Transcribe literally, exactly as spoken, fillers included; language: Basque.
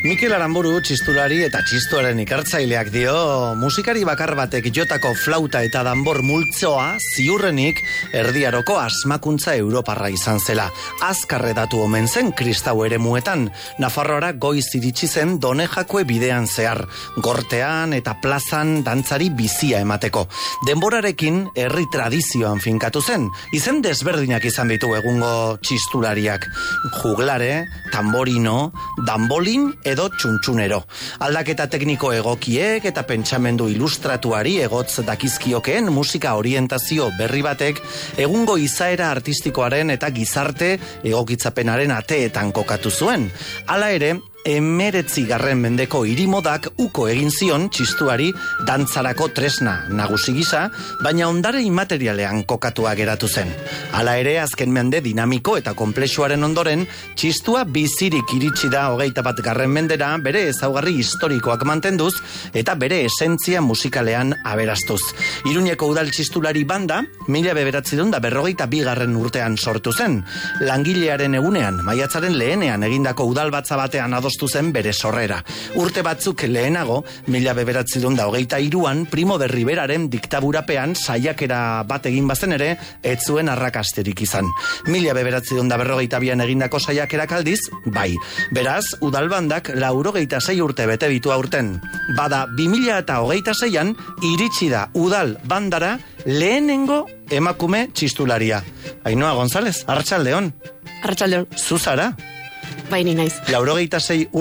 Mikel Aranburu txistulari eta txistuaren ikartzaileak dio, musikari bakar batek jotako flauta eta danbor multzoa ziurrenik erdiaroko asmakuntza europarra izan zela. Azkarre datu omen zen kristau ere muetan, Nafarroara goiz iritsi zen Donejakue bidean zehar, gortean eta plazan dantzari bizia emateko. Denborarekin herri tradizioan finkatu zen, izen desberdinak izan ditu egungo txistulariak. Juglare, tamborino, dambolin edo txuntxunero. Aldaketa tekniko egokiek eta pentsamendu ilustratuari egotz dakizkiokeen musika orientazio berri batek egungo izaera artistikoaren eta gizarte egokitzapenaren ateetan kokatu zuen. Hala ere, emeretzi garren mendeko irimodak uko egin zion txistuari dantzarako tresna nagusi gisa, baina ondare immaterialean kokatua geratu zen. Hala ere, azken mende dinamiko eta konplexuaren ondoren, txistua bizirik iritsi da hogeita bat garren mendera bere ezaugarri historikoak mantenduz eta bere esentzia musikalean aberastuz. Iruñeko udal txistulari banda, mila bederatziehun eta berrogeita bigarren urtean sortu zen. Langilearen egunean, maiatzaren lehenean egindako udalbatza batean ados zen bere sorrera. Urte batzuk lehenago, mila bederatziehun eta hogeita hiruan, Primo de Riveraren diktadurapean saiakera bat egin bazen ere, ez zuen arrakasterik izan. Mila bederatziehun eta berrogeita bian egindako saiakerak aldiz, bai. Beraz, udalbandak laurogeita sei urte bete ditu aurten. Bada, bi mila eta hogeita seian, iritsi da udal bandara lehenengo emakume txistularia. Ainhoa González, Arratsaldeon. Arratsaldeon. Zuzara? Bai, ni naiz. Laurogeita sei